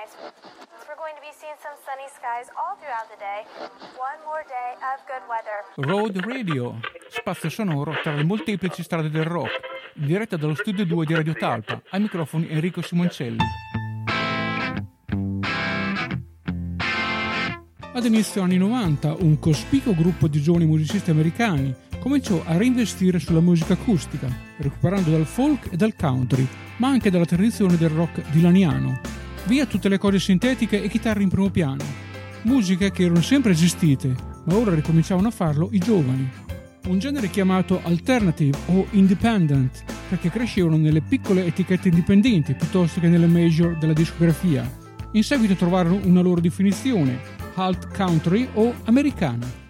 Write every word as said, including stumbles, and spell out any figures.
nice. We're going to be seeing some sunny skies all throughout the day. One more day of good weather. Road Radio, spazio sonoro tra le molteplici strade del rock, in diretta dallo studio due di Radio Talpa. Ai microfoni Enrico Simoncelli. Ad inizio anni novanta, un cospicuo gruppo di giovani musicisti americani cominciò a reinvestire sulla musica acustica, recuperando dal folk e dal country, ma anche dalla tradizione del rock dilaniano. Via tutte le cose sintetiche e chitarre in primo piano. Musiche che erano sempre esistite, ma ora ricominciavano a farlo i giovani. Un genere chiamato alternative o independent, perché crescevano nelle piccole etichette indipendenti piuttosto che nelle major della discografia. In seguito trovarono una loro definizione, alt country o americana.